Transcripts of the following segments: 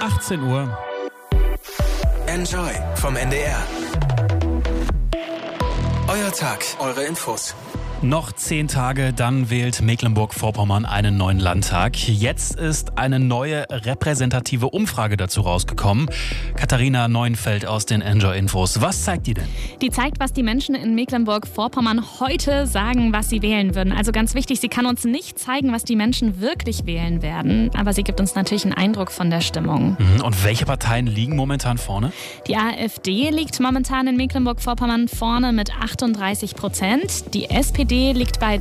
18 Uhr. Enjoy vom NDR. Euer Tag, eure Infos. Noch 10 Tage, dann wählt Mecklenburg-Vorpommern einen neuen Landtag. Jetzt ist eine neue repräsentative Umfrage dazu rausgekommen. Katharina Neuenfeld aus den Enjoy-Infos. Was zeigt die denn? Die zeigt, was die Menschen in Mecklenburg-Vorpommern heute sagen, was sie wählen würden. Also ganz wichtig, sie kann uns nicht zeigen, was die Menschen wirklich wählen werden. Aber sie gibt uns natürlich einen Eindruck von der Stimmung. Und welche Parteien liegen momentan vorne? Die AfD liegt momentan in Mecklenburg-Vorpommern vorne mit 38%. Die SPD liegt bei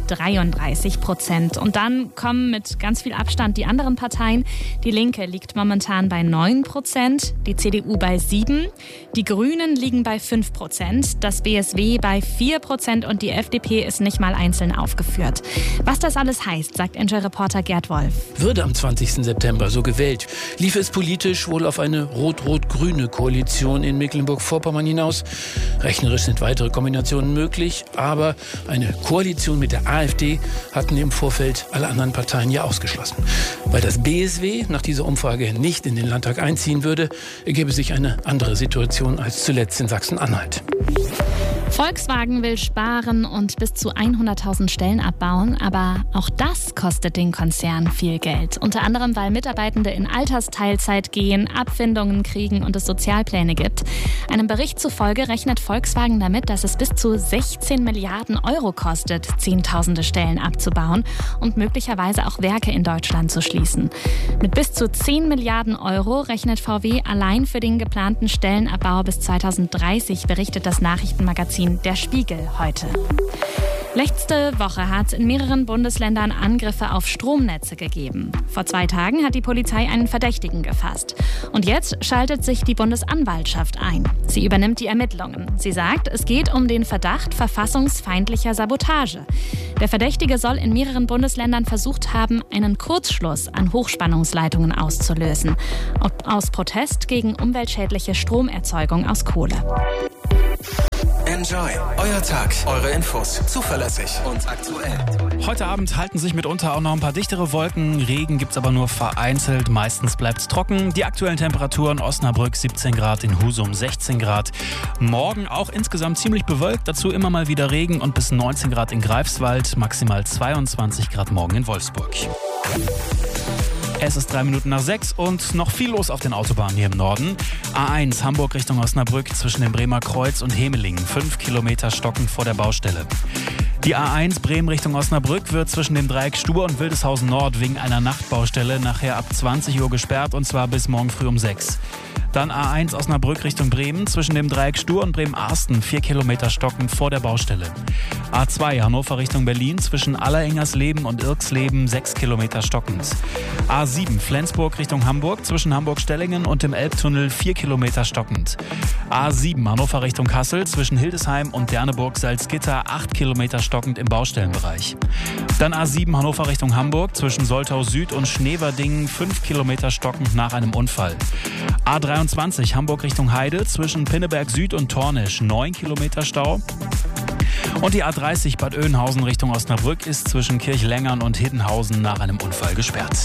33%. Und dann kommen mit ganz viel Abstand die anderen Parteien. Die Linke liegt momentan bei 9%, die CDU bei 7%, die Grünen liegen bei 5%, das BSW bei 4% und die FDP ist nicht mal einzeln aufgeführt. Was das alles heißt, sagt Enjoy-Reporter Gerd Wolf. Würde am 20. September so gewählt, lief es politisch wohl auf eine rot-rot-grüne Koalition in Mecklenburg-Vorpommern hinaus. Rechnerisch sind weitere Kombinationen möglich, aber eine Koalition mit der AfD hatten im Vorfeld alle anderen Parteien ja ausgeschlossen. Weil das BSW nach dieser Umfrage nicht in den Landtag einziehen würde, ergäbe sich eine andere Situation als zuletzt in Sachsen-Anhalt. Volkswagen will sparen und bis zu 100.000 Stellen abbauen, aber auch das kostet den Konzern viel Geld. Unter anderem, weil Mitarbeitende in Altersteilzeit gehen, Abfindungen kriegen und es Sozialpläne gibt. Einem Bericht zufolge rechnet Volkswagen damit, dass es bis zu 16 Milliarden Euro kostet, Zehntausende Stellen abzubauen und möglicherweise auch Werke in Deutschland zu schließen. Mit bis zu 10 Milliarden Euro rechnet VW allein für den geplanten Stellenabbau bis 2030, berichtet das Nachrichtenmagazin Der Spiegel heute. Letzte Woche hat es in mehreren Bundesländern Angriffe auf Stromnetze gegeben. Vor 2 Tagen hat die Polizei einen Verdächtigen gefasst. Und jetzt schaltet sich die Bundesanwaltschaft ein. Sie übernimmt die Ermittlungen. Sie sagt, es geht um den Verdacht verfassungsfeindlicher Sabotage. Der Verdächtige soll in mehreren Bundesländern versucht haben, einen Kurzschluss an Hochspannungsleitungen auszulösen. Aus Protest gegen umweltschädliche Stromerzeugung aus Kohle. Enjoy, euer Tag, eure Infos, zuverlässig und aktuell. Heute Abend halten sich mitunter auch noch ein paar dichtere Wolken. Regen gibt's aber nur vereinzelt. Meistens bleibt's trocken. Die aktuellen Temperaturen: Osnabrück 17 Grad, in Husum 16 Grad. Morgen auch insgesamt ziemlich bewölkt. Dazu immer mal wieder Regen und bis 19 Grad in Greifswald. Maximal 22 Grad morgen in Wolfsburg. Es ist 3 Minuten nach 6 und noch viel los auf den Autobahnen hier im Norden. A1 Hamburg Richtung Osnabrück zwischen dem Bremer Kreuz und Hemelingen. 5 Kilometer stockend vor der Baustelle. Die A1 Bremen Richtung Osnabrück wird zwischen dem Dreieck Stubbe und Wildeshausen Nord wegen einer Nachtbaustelle nachher ab 20 Uhr gesperrt und zwar bis morgen früh um 6. Dann A1 Osnabrück Richtung Bremen zwischen dem Dreieck Stur und Bremen-Arsten 4 Kilometer stockend vor der Baustelle. A2 Hannover Richtung Berlin zwischen Allerengersleben und Irksleben 6 Kilometer stockend. A7 Flensburg Richtung Hamburg zwischen Hamburg-Stellingen und dem Elbtunnel 4 Kilometer stockend. A7 Hannover Richtung Kassel zwischen Hildesheim und Derneburg-Salzgitter 8 Kilometer stockend im Baustellenbereich. Dann A7 Hannover Richtung Hamburg zwischen Soltau Süd und Schneverdingen 5 Kilometer stockend nach einem Unfall. A23 Hamburg Richtung Heide zwischen Pinneberg Süd und Tornisch 9 Kilometer Stau. Und die A30 Bad Oeynhausen Richtung Osnabrück ist zwischen Kirchlängern und Hiddenhausen nach einem Unfall gesperrt.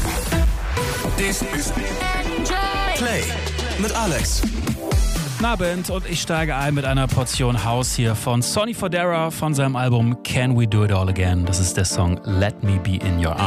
This is Play mit Alex. Guten Abend und ich steige ein mit einer Portion House hier von Sonny Fodera von seinem Album Can We Do It All Again. Das ist der Song Let Me Be In Your Arms.